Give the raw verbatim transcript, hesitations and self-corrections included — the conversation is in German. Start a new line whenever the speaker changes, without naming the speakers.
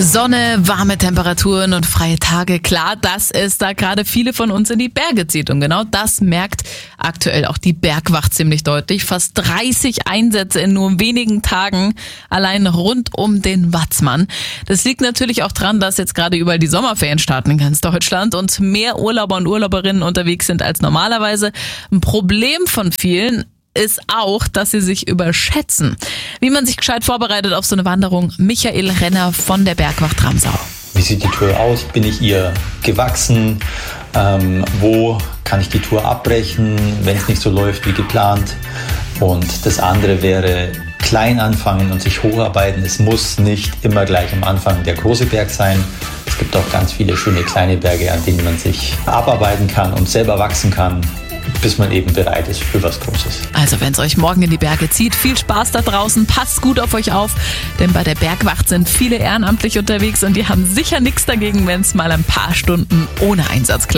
Sonne, warme Temperaturen und freie Tage. Klar, dass es da gerade viele von uns in die Berge zieht. Und genau das merkt aktuell auch die Bergwacht ziemlich deutlich. Fast dreißig Einsätze in nur wenigen Tagen, allein rund um den Watzmann. Das liegt natürlich auch dran, dass jetzt gerade überall die Sommerferien starten in ganz Deutschland und mehr Urlauber und Urlauberinnen unterwegs sind als normalerweise. Ein Problem von vielen ist auch, dass sie sich überschätzen. Wie man sich gescheit vorbereitet auf so eine Wanderung, Michael Renner von der Bergwacht Ramsau.
Wie sieht die Tour aus? Bin ich ihr gewachsen? Ähm, wo kann ich die Tour abbrechen, wenn es nicht so läuft wie geplant? Und das andere wäre klein anfangen und sich hocharbeiten. Es muss nicht immer gleich am Anfang der große Berg sein. Es gibt auch ganz viele schöne kleine Berge, an denen man sich abarbeiten kann und selber wachsen kann, bis man eben bereit ist für was Großes.
Also wenn es euch morgen in die Berge zieht, viel Spaß da draußen, passt gut auf euch auf, denn bei der Bergwacht sind viele ehrenamtlich unterwegs und die haben sicher nichts dagegen, wenn es mal ein paar Stunden ohne Einsatz klappt.